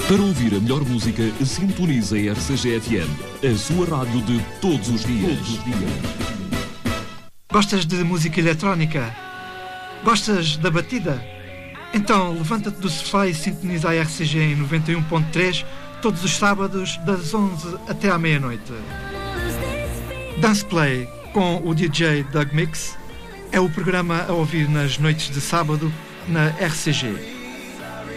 Para ouvir a melhor música, sintonize a RCG FM, a sua rádio de todos os dias. Gostas de música eletrónica? Gostas da batida? Então levanta-te do sofá e sintoniza a RCG em 91.3 todos os sábados das 11 até à meia-noite. Dance Play com o DJ Doug Mix é o programa a ouvir nas noites de sábado na RCG.